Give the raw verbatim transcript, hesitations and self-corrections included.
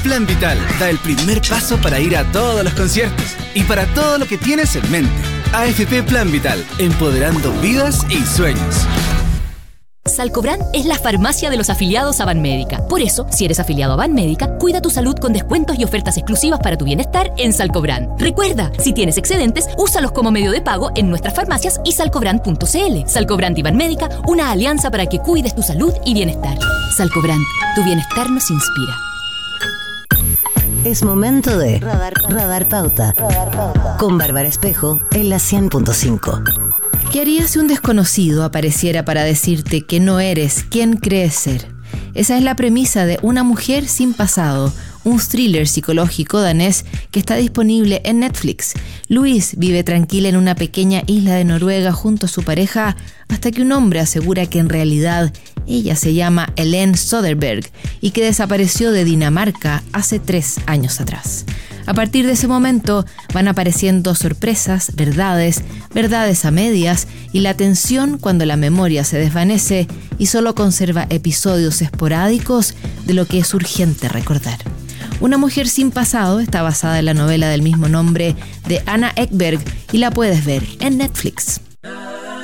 Plan Vital da el primer paso para ir a todos los conciertos y para todo lo que tienes en mente. A F P Plan Vital, empoderando vidas y sueños. Salcobran es la farmacia de los afiliados a Banmédica. Por eso, si eres afiliado a Banmédica, cuida tu salud con descuentos y ofertas exclusivas para tu bienestar en Salcobran. Recuerda, si tienes excedentes, úsalos como medio de pago en nuestras farmacias y salcobran punto c l. Salcobran y Banmédica, una alianza para que cuides tu salud y bienestar. Salcobran, tu bienestar nos inspira. Es momento de Radar, Radar Pauta. Radar Pauta. Con Bárbara Espejo en la cien punto cinco. ¿Qué harías si un desconocido apareciera para decirte que no eres quien crees ser? Esa es la premisa de Una mujer sin pasado, un thriller psicológico danés que está disponible en Netflix. Louise vive tranquila en una pequeña isla de Noruega junto a su pareja hasta que un hombre asegura que en realidad ella se llama Hélène Söderberg y que desapareció de Dinamarca hace tres años atrás. A partir de ese momento van apareciendo sorpresas, verdades, verdades a medias y la tensión cuando la memoria se desvanece y solo conserva episodios esporádicos de lo que es urgente recordar. Una mujer sin pasado está basada en la novela del mismo nombre de Anna Ekberg y la puedes ver en Netflix.